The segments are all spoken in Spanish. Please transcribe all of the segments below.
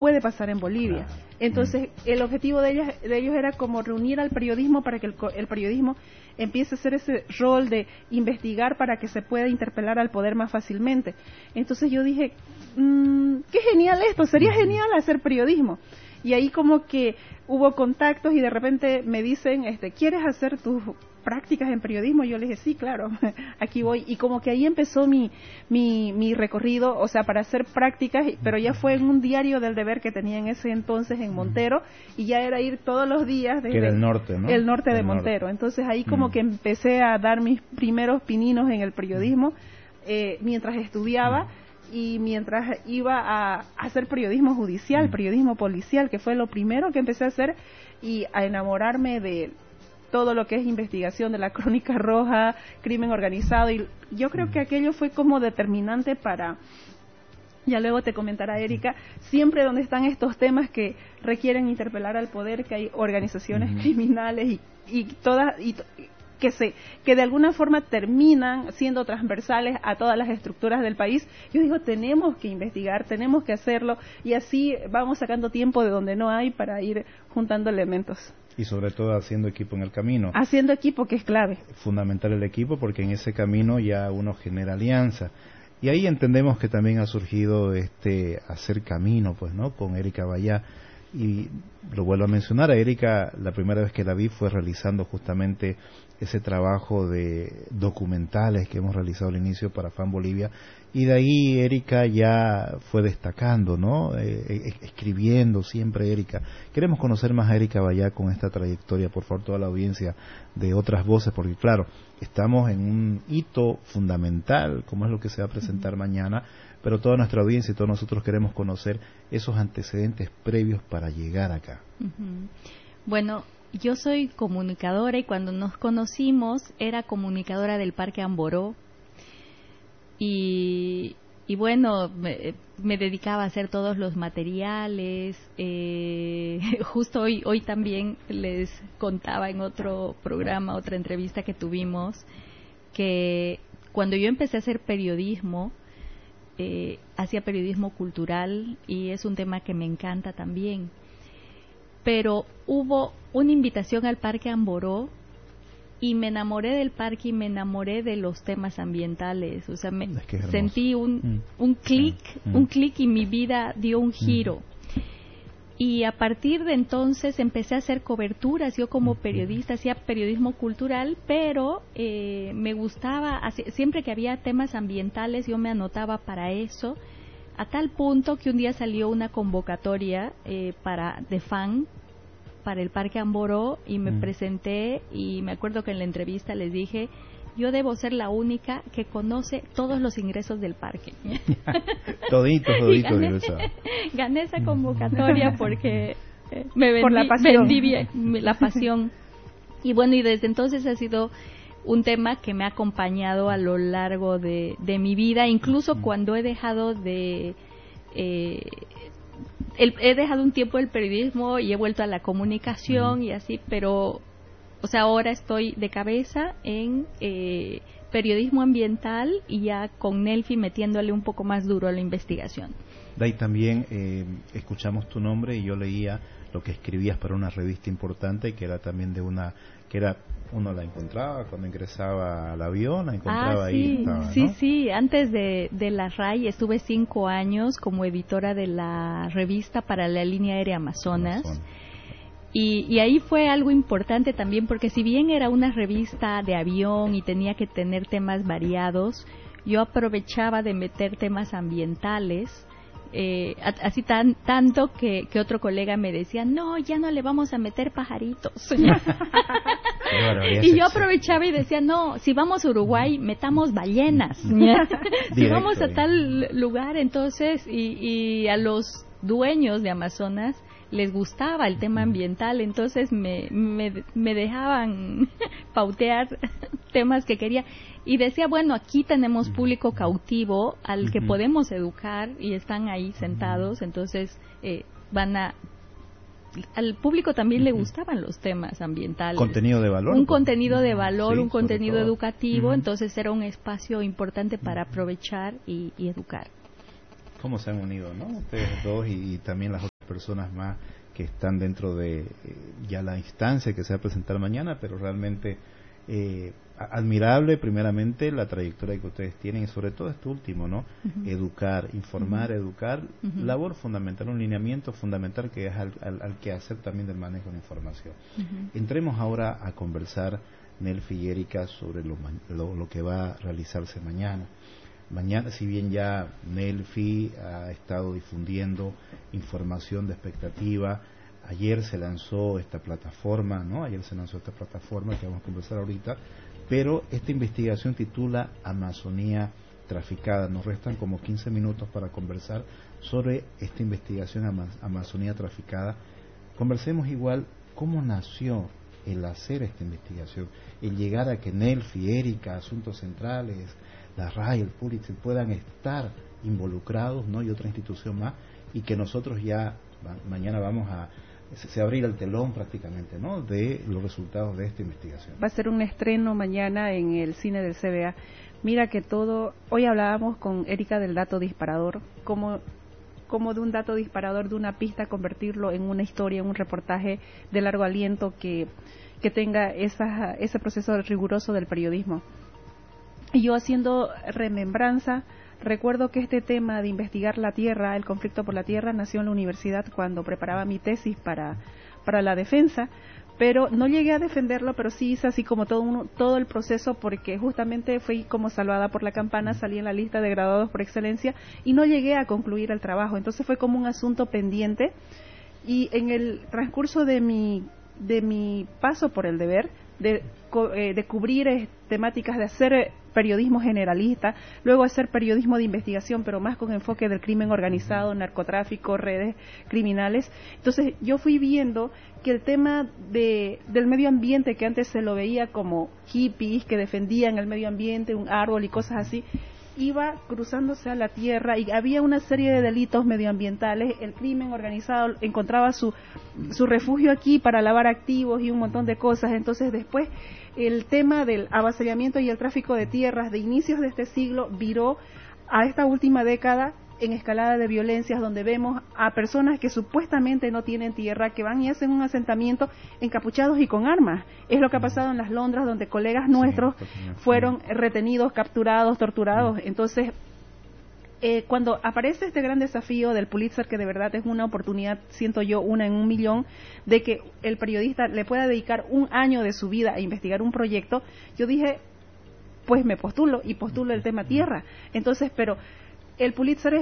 puede pasar en Bolivia. Claro. Entonces, el objetivo de ellos era como reunir al periodismo para que el periodismo empiece a hacer ese rol de investigar para que se pueda interpelar al poder más fácilmente. Entonces yo dije, qué genial esto, sería genial hacer periodismo. Y ahí como que hubo contactos y de repente me dicen, ¿quieres hacer tus prácticas en periodismo? Yo les dije, sí, claro, aquí voy. Y como que ahí empezó mi recorrido, o sea, para hacer prácticas, pero ya fue en un diario del deber que tenía en ese entonces en Montero, y ya era ir todos los días desde que era el norte, ¿no? El norte de Montero. Entonces ahí como que empecé a dar mis primeros pininos en el periodismo mientras estudiaba. Y mientras iba a hacer periodismo judicial, periodismo policial, que fue lo primero que empecé a hacer, y a enamorarme de todo lo que es investigación de la Crónica Roja, crimen organizado, y yo creo que aquello fue como determinante para, ya luego te comentará Erika, siempre donde están estos temas que requieren interpelar al poder, que hay organizaciones criminales y todas... que de alguna forma terminan siendo transversales a todas las estructuras del país. Yo digo, tenemos que investigar, tenemos que hacerlo, y así vamos sacando tiempo de donde no hay para ir juntando elementos. Y sobre todo haciendo equipo en el camino. Haciendo equipo, que es clave. Fundamental el equipo, porque en ese camino ya uno genera alianza. Y ahí entendemos que también ha surgido hacer camino, pues, ¿no? Con Erika Bayá. Y lo vuelvo a mencionar, a Erika, la primera vez que la vi fue realizando justamente ese trabajo de documentales que hemos realizado al inicio para FAN Bolivia, y de ahí Erika ya fue destacando, ¿no? Escribiendo siempre Erika. Queremos conocer más a Erika Bayá con esta trayectoria, por favor, toda la audiencia de Otras Voces, porque claro, estamos en un hito fundamental, como es lo que se va a presentar mañana, pero toda nuestra audiencia y todos nosotros queremos conocer esos antecedentes previos para llegar acá. Bueno, yo soy comunicadora, y cuando nos conocimos era comunicadora del Parque Amboró, y bueno, me dedicaba a hacer todos los materiales. Justo hoy también les contaba en otro programa, otra entrevista que tuvimos, que cuando yo empecé a hacer periodismo, hacía periodismo cultural, y es un tema que me encanta también. Pero hubo una invitación al Parque Amboró, y me enamoré del parque y me enamoré de los temas ambientales. O sea, sentí un clic y mi vida dio un giro. Y a partir de entonces empecé a hacer coberturas. Yo como periodista hacía periodismo cultural, pero me gustaba, siempre que había temas ambientales yo me anotaba para eso, a tal punto que un día salió una convocatoria de FAN para el Parque Amboró, y me presenté, y me acuerdo que en la entrevista les dije, yo debo ser la única que conoce todos los ingresos del parque. Todito. Gané esa convocatoria porque me por la pasión. vendí bien, la pasión. Y bueno, y desde entonces ha sido un tema que me ha acompañado a lo largo de mi vida, incluso cuando he dejado he dejado un tiempo el periodismo y he vuelto a la comunicación y así, pero o sea, ahora estoy de cabeza en periodismo ambiental, y ya con Nelfi metiéndole un poco más duro a la investigación. De ahí también escuchamos tu nombre, y yo leía lo que escribías para una revista importante, que era también uno la encontraba cuando ingresaba al avión, la encontraba ahí. Estaba, ¿no? Sí, antes de la RAI estuve 5 años como editora de la revista para la línea aérea Amazonas. Y ahí fue algo importante también, porque si bien era una revista de avión y tenía que tener temas variados, yo aprovechaba de meter temas ambientales, así tanto que otro colega me decía, no, ya no le vamos a meter pajaritos. Y yo aprovechaba y decía, no, si vamos a Uruguay, metamos ballenas. Si vamos a tal lugar, entonces, y a los dueños de Amazonas les gustaba el tema ambiental, entonces me dejaban pautear temas que quería, y decía, bueno, aquí tenemos público cautivo al que podemos educar, y están ahí sentados, entonces al público también le gustaban los temas ambientales. Contenido de valor. Un contenido de valor, sí, un contenido educativo, entonces era un espacio importante para aprovechar y educar. ¿Cómo se han unido, no? Ustedes dos y también las personas más que están dentro de ya la instancia que se va a presentar mañana, pero realmente admirable primeramente la trayectoria que ustedes tienen y sobre todo esto último, ¿no? Educar, informar, educar, labor fundamental, un lineamiento fundamental que es al que hacer también del manejo de la información. Entremos ahora a conversar, Nelfi y Erika, sobre lo que va a realizarse mañana. Mañana, si bien ya Nelfi ha estado difundiendo información de expectativa, ayer se lanzó esta plataforma, ¿no? Ayer se lanzó esta plataforma que vamos a conversar ahorita, pero esta investigación titula Amazonía traficada. Nos restan como 15 minutos para conversar sobre esta investigación Amazonía traficada. Conversemos igual cómo nació el hacer esta investigación, el llegar a que Nelfi, Erika, Asuntos Centrales, la RAI, el Pulitzer puedan estar involucrados, ¿no? Y otra institución más, y que nosotros ya mañana vamos a se abrirá el telón prácticamente, ¿no?, de los resultados de esta investigación. Va a ser un estreno mañana en el cine del CBA. Mira que todo, hoy hablábamos con Erika del dato disparador, como de un dato disparador, de una pista, convertirlo en una historia, en un reportaje de largo aliento que tenga ese proceso riguroso del periodismo. Y yo, haciendo remembranza, recuerdo que este tema de investigar la tierra, el conflicto por la tierra, nació en la universidad cuando preparaba mi tesis para la defensa, pero no llegué a defenderlo, pero sí hice así como todo el proceso, porque justamente fui como salvada por la campana, salí en la lista de graduados por excelencia y no llegué a concluir el trabajo. Entonces fue como un asunto pendiente, y en el transcurso de mi paso por el deber de cubrir temáticas, de hacer periodismo generalista, luego hacer periodismo de investigación, pero más con enfoque del crimen organizado, narcotráfico, redes criminales. Entonces yo fui viendo que el tema del medio ambiente, que antes se lo veía como hippies que defendían el medio ambiente, un árbol y cosas así, iba cruzándose a la tierra, y había una serie de delitos medioambientales. El crimen organizado encontraba su refugio aquí para lavar activos y un montón de cosas. Entonces después el tema del avasallamiento y el tráfico de tierras de inicios de este siglo viró a esta última década en escalada de violencias, donde vemos a personas que supuestamente no tienen tierra, que van y hacen un asentamiento encapuchados y con armas. Es lo que ha pasado en las Londras, donde colegas nuestros fueron retenidos, capturados, torturados. Entonces, cuando aparece este gran desafío del Pulitzer, que de verdad es una oportunidad, siento yo, una en 1.000.000, de que el periodista le pueda dedicar un año de su vida a investigar un proyecto, yo dije, pues me postulo, y postulo el tema tierra. Entonces, pero el Pulitzer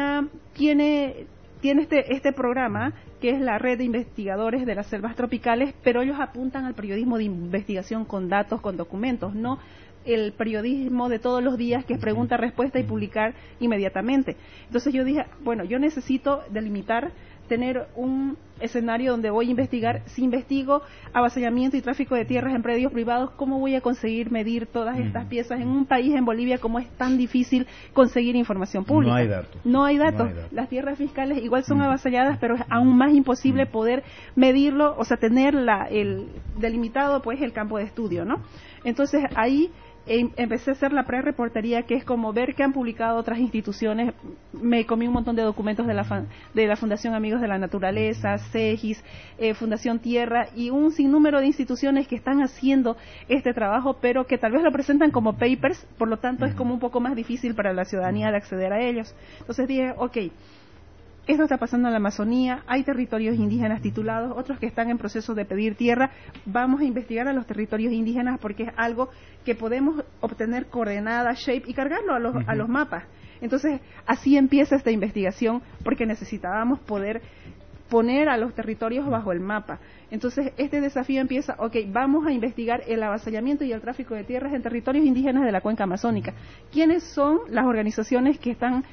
tiene este programa, que es la red de investigadores de las selvas tropicales, pero ellos apuntan al periodismo de investigación con datos, con documentos, no el periodismo de todos los días, que es pregunta-respuesta y publicar inmediatamente. Entonces yo dije, bueno, yo necesito delimitar, tener un escenario donde voy a investigar. Si investigo avasallamiento y tráfico de tierras en predios privados, ¿cómo voy a conseguir medir todas estas piezas en un país, en Bolivia, como es tan difícil conseguir información pública? No hay datos. Las tierras fiscales igual son avasalladas, pero es aún más imposible poder medirlo, o sea, tener el delimitado, pues, el campo de estudio, ¿no? Entonces ahí empecé a hacer la pre-reportería, que es como ver qué han publicado otras instituciones. Me comí un montón de documentos de la Fundación Amigos de la Naturaleza, CEGIS, Fundación Tierra, y un sinnúmero de instituciones que están haciendo este trabajo, pero que tal vez lo presentan como papers, por lo tanto es como un poco más difícil para la ciudadanía de acceder a ellos. Entonces dije, esto está pasando en la Amazonía, hay territorios indígenas titulados, otros que están en proceso de pedir tierra. Vamos a investigar a los territorios indígenas, porque es algo que podemos obtener coordenadas, shape, y cargarlo a los mapas. Entonces, así empieza esta investigación, porque necesitábamos poder poner a los territorios bajo el mapa. Entonces, este desafío empieza, vamos a investigar el avasallamiento y el tráfico de tierras en territorios indígenas de la cuenca amazónica. ¿Quiénes son las organizaciones que están...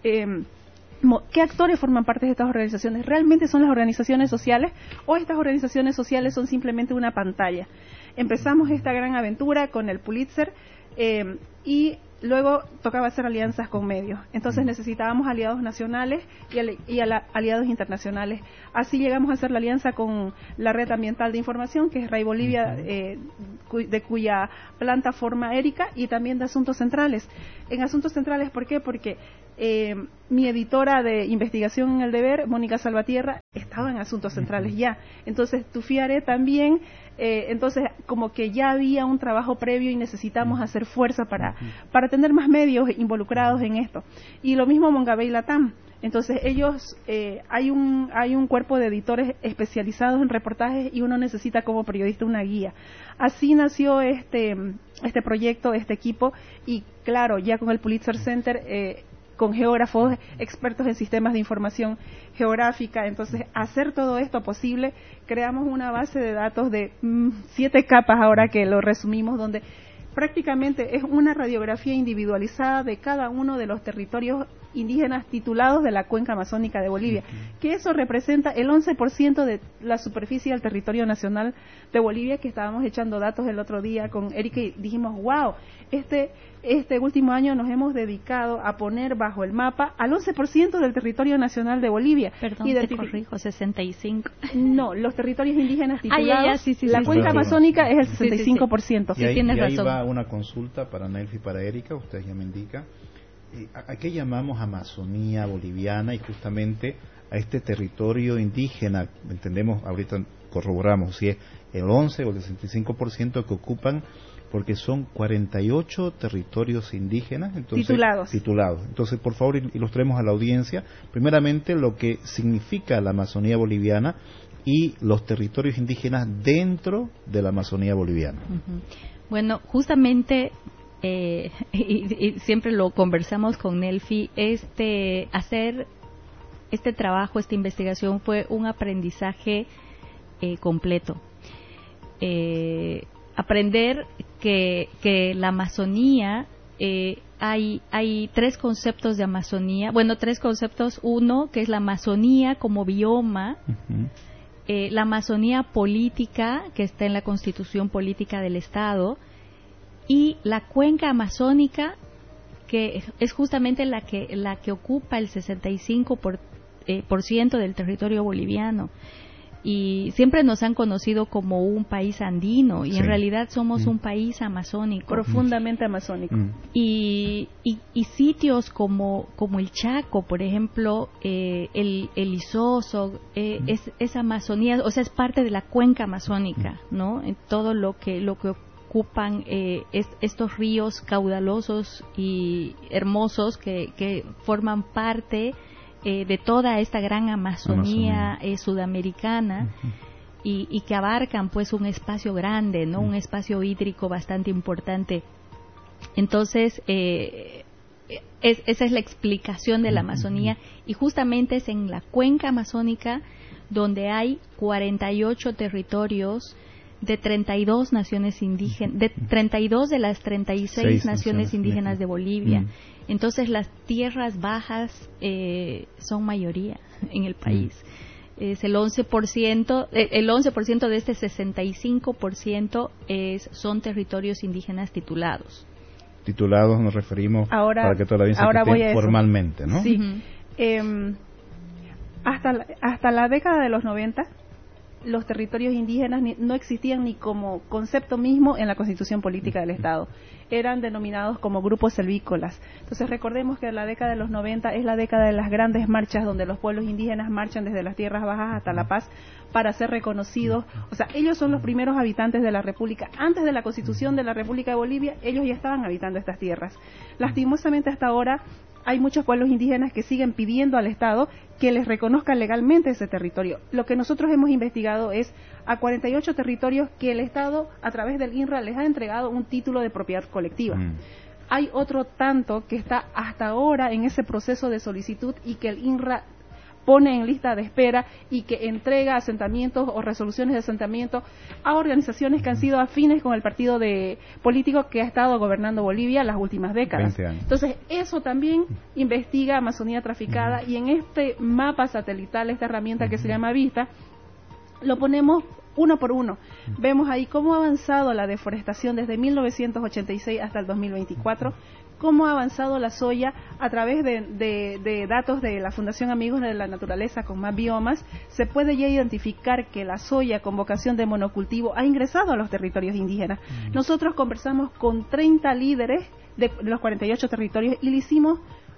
¿Qué actores forman parte de estas organizaciones? ¿Realmente son las organizaciones sociales, o estas organizaciones sociales son simplemente una pantalla? Empezamos esta gran aventura con el Pulitzer, y luego tocaba hacer alianzas con medios. Entonces necesitábamos aliados nacionales y aliados internacionales. Así llegamos a hacer la alianza con la Red Ambiental de Información, que es RAI Bolivia, de cuya planta forma Erika, y también de Asuntos Centrales. En Asuntos Centrales, ¿por qué? Porque mi editora de investigación en El Deber, Mónica Salvatierra, estaba en Asuntos Centrales ya. Entonces, Tufiare también, entonces como que ya había un trabajo previo y necesitamos hacer fuerza para tener más medios involucrados en esto. Y lo mismo Mongabey Latam. Entonces ellos, hay un cuerpo de editores especializados en reportajes y uno necesita como periodista una guía. Así nació este proyecto, este equipo, y claro, ya con el Pulitzer Center, con geógrafos, expertos en sistemas de información geográfica. Entonces, hacer todo esto posible, creamos una base de datos de 7 capas ahora que lo resumimos, donde prácticamente es una radiografía individualizada de cada uno de los territorios indígenas titulados de la cuenca amazónica de Bolivia, que eso representa el 11% de la superficie del territorio nacional de Bolivia, que estábamos echando datos el otro día con Erika y dijimos, wow, este último año nos hemos dedicado a poner bajo el mapa al 11% del territorio nacional de Bolivia. Perdón, te corrijo, 65. No, los territorios indígenas titulados, sí, la cuenca amazónica es el 65%. Y ahí, tienes y ahí razón. va una consulta para Nelfi y para Erika, ustedes ya me indican. ¿A qué llamamos Amazonía boliviana? Y justamente a este territorio indígena, entendemos, ahorita corroboramos si es el 11 o el 65% que ocupan, porque son 48 territorios indígenas titulados. Entonces, por favor, ilustremos a la audiencia, primeramente, lo que significa la Amazonía boliviana y los territorios indígenas dentro de la Amazonía boliviana. Bueno, justamente, y siempre lo conversamos con Nelfi, hacer este trabajo, esta investigación fue un aprendizaje completo. Aprender que la Amazonía, hay 3 conceptos de Amazonía, bueno, 3 conceptos. Uno, que es la Amazonía como bioma, la Amazonía política, que está en la Constitución Política del Estado, y la cuenca amazónica, que es justamente la que ocupa el 65% del territorio boliviano. Y siempre nos han conocido como un país andino, y en realidad somos un país amazónico. Profundamente amazónico. Y sitios como el Chaco, por ejemplo, el Isoso, es Amazonía, o sea, es parte de la cuenca amazónica, ¿no? En todo lo que ocupan estos ríos caudalosos y hermosos que forman parte de toda esta gran Amazonía sudamericana, y que abarcan pues un espacio grande, ¿no? Un espacio hídrico bastante importante. Entonces, esa es la explicación de la Amazonía, y justamente es en la cuenca amazónica donde hay 48 territorios de 32 naciones indígenas, de 32 de las 36 naciones indígenas de Bolivia. Entonces, las tierras bajas son mayoría en el país. Es el 11%, el 11% de este 65% son territorios indígenas titulados. Titulados nos referimos, ahora, para que toda la audiencia esté formalmente, ¿no? Sí. Hasta la década de los 90, los territorios indígenas no existían ni como concepto mismo en la Constitución Política del Estado. Eran denominados como grupos selvícolas. Entonces, recordemos que la década de los 90 es la década de las grandes marchas, donde los pueblos indígenas marchan desde las tierras bajas hasta La Paz para ser reconocidos. O sea, ellos son los primeros habitantes de la República. Antes de la Constitución de la República de Bolivia, ellos ya estaban habitando estas tierras. Lastimosamente, hasta ahora hay muchos pueblos indígenas que siguen pidiendo al Estado que les reconozca legalmente ese territorio. Lo que nosotros hemos investigado es a 48 territorios que el Estado, a través del INRA, les ha entregado un título de propiedad colectiva. Hay otro tanto que está hasta ahora en ese proceso de solicitud y que el INRA pone en lista de espera y que entrega asentamientos o resoluciones de asentamiento a organizaciones que han sido afines con el partido político que ha estado gobernando Bolivia las últimas décadas. Entonces, eso también investiga Amazonía traficada, y en este mapa satelital, esta herramienta que se llama Vista, lo ponemos uno por uno. Vemos ahí cómo ha avanzado la deforestación desde 1986 hasta el 2024, cómo ha avanzado la soya a través de datos de la Fundación Amigos de la Naturaleza con más biomas. Se puede ya identificar que la soya con vocación de monocultivo ha ingresado a los territorios indígenas. Nosotros conversamos con 30 líderes de los 48 territorios y le hicimos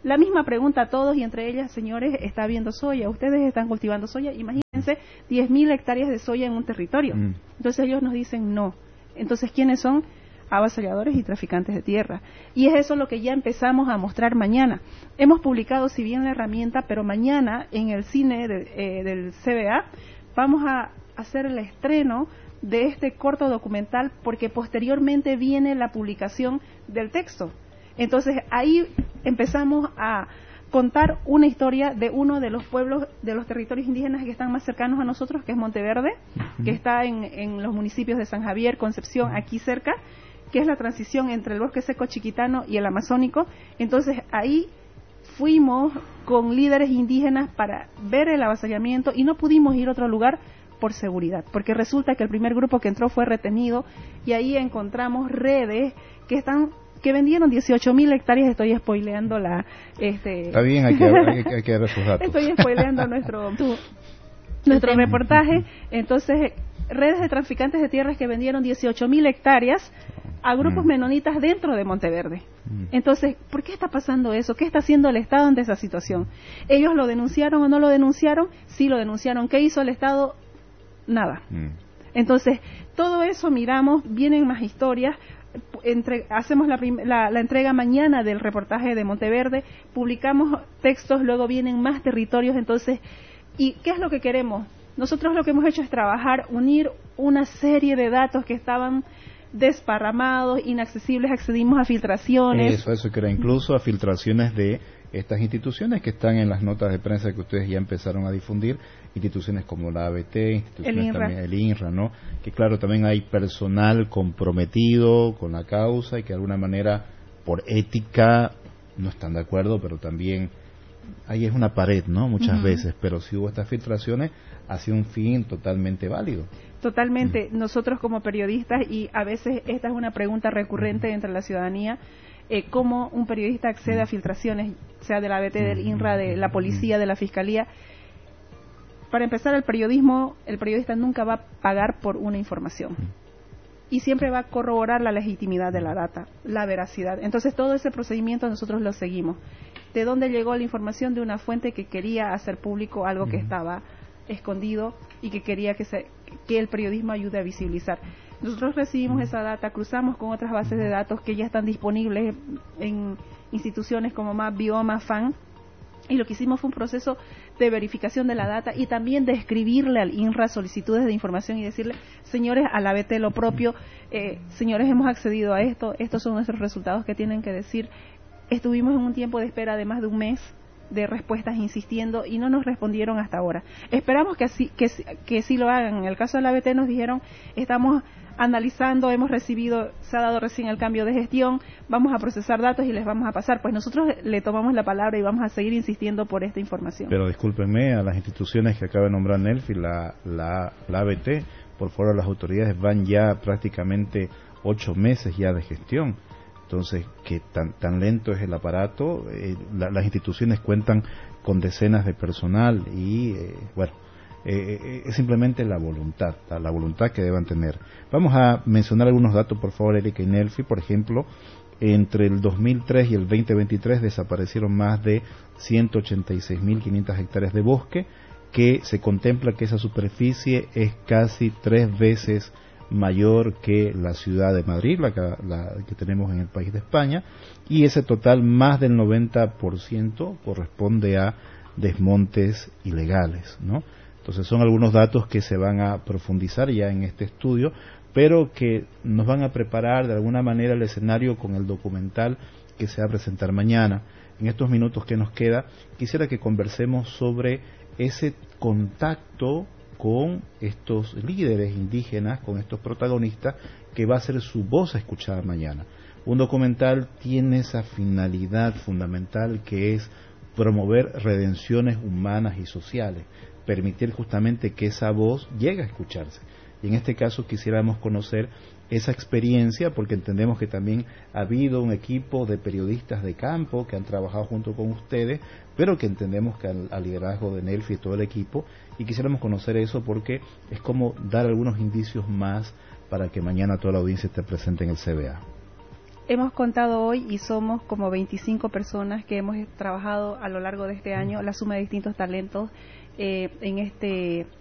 la misma pregunta a todos, y entre ellas, señores, está habiendo soya, ustedes están cultivando soya, imagínense 10.000 hectáreas de soya en un territorio. Entonces ellos nos dicen no. Entonces, ¿quiénes son? Avasalladores y traficantes de tierra. Y es eso lo que ya empezamos a mostrar mañana. Hemos publicado, si bien la herramienta, pero mañana en el cine del CBA vamos a hacer el estreno de este corto documental, porque posteriormente viene la publicación del texto. Entonces ahí empezamos a contar una historia de uno de los pueblos, de los territorios indígenas que están más cercanos a nosotros, que es Monteverde, que está en los municipios de San Javier, Concepción, aquí cerca, que es la transición entre el bosque seco chiquitano y el amazónico. Entonces ahí fuimos con líderes indígenas para ver el avasallamiento y no pudimos ir a otro lugar por seguridad, porque resulta que el primer grupo que entró fue retenido, y ahí encontramos redes que vendieron 18.000 hectáreas. Estoy spoileando Está bien, hay que dar esos datos. Estoy spoileando nuestro reportaje. Entonces, redes de traficantes de tierras que vendieron 18.000 hectáreas a grupos menonitas dentro de Monteverde. Entonces, ¿por qué está pasando eso? ¿Qué está haciendo el Estado ante esa situación? ¿Ellos lo denunciaron o no lo denunciaron? Sí lo denunciaron. ¿Qué hizo el Estado? Nada. Entonces, todo eso miramos, vienen más historias. Hacemos la entrega mañana del reportaje de Monteverde, publicamos textos, luego vienen más territorios. Entonces, ¿y qué es lo que queremos? Nosotros lo que hemos hecho es trabajar, unir una serie de datos que estaban desparramados, inaccesibles, accedimos a filtraciones. Eso que era incluso a filtraciones de estas instituciones que están en las notas de prensa que ustedes ya empezaron a difundir, instituciones como la ABT, instituciones también el INRA, ¿no? Que claro, también hay personal comprometido con la causa y que de alguna manera, por ética, no están de acuerdo, pero también ahí es una pared, ¿no? Muchas veces, pero si hubo estas filtraciones, hacia un fin totalmente válido. Totalmente. Nosotros como periodistas, y a veces esta es una pregunta recurrente entre la ciudadanía, cómo un periodista accede a filtraciones, sea de la ABT, del INRA, de la policía, de la fiscalía. Para empezar, el periodista nunca va a pagar por una información, y siempre va a corroborar la legitimidad de la data, la veracidad. Entonces, todo ese procedimiento nosotros lo seguimos. ¿De dónde llegó la información? De una fuente que quería hacer público algo que estaba escondido y que quería que el periodismo ayude a visibilizar. Nosotros recibimos esa data, cruzamos con otras bases de datos que ya están disponibles en instituciones como MapBio, MapFan, y lo que hicimos fue un proceso de verificación de la data y también de escribirle al INRA solicitudes de información y decirle, señores, a la ABT lo propio, señores, hemos accedido a esto, estos son nuestros resultados que tienen que decir. Estuvimos en un tiempo de espera de más de un mes de respuestas insistiendo y no nos respondieron hasta ahora. Esperamos que sí lo hagan. En el caso de la ABT nos dijeron, estamos analizando, hemos recibido, se ha dado recién el cambio de gestión, vamos a procesar datos y les vamos a pasar. Pues nosotros le tomamos la palabra y vamos a seguir insistiendo por esta información. Pero discúlpenme, a las instituciones que acaba de nombrar Nelfi, la ABT, por favor, las autoridades van ya prácticamente 8 meses ya de gestión. Entonces, que tan lento es el aparato, las instituciones cuentan con decenas de personal y, es simplemente la voluntad que deban tener. Vamos a mencionar algunos datos, por favor, Erika y Nelfi. Por ejemplo, entre el 2003 y el 2023 desaparecieron más de 186.500 hectáreas de bosque, que se contempla que esa superficie es casi 3 veces mayor que la ciudad de Madrid, la que tenemos en el país de España, y ese total, más del 90%, corresponde a desmontes ilegales, ¿no? Entonces son algunos datos que se van a profundizar ya en este estudio, pero que nos van a preparar de alguna manera el escenario con el documental que se va a presentar mañana. En estos minutos que nos queda, quisiera que conversemos sobre ese contacto con estos líderes indígenas, con estos protagonistas, que va a ser su voz escuchada mañana. Un documental tiene esa finalidad fundamental, que es promover redenciones humanas y sociales, permitir justamente que esa voz llegue a escucharse. Y en este caso quisiéramos conocer esa experiencia, porque entendemos que también ha habido un equipo de periodistas de campo que han trabajado junto con ustedes, pero que entendemos que al liderazgo de Nelfi y todo el equipo, y quisiéramos conocer eso porque es como dar algunos indicios más para que mañana toda la audiencia esté presente en el CBA. hemos contado hoy y somos como 25 personas que hemos trabajado a lo largo de este año, la suma de distintos talentos en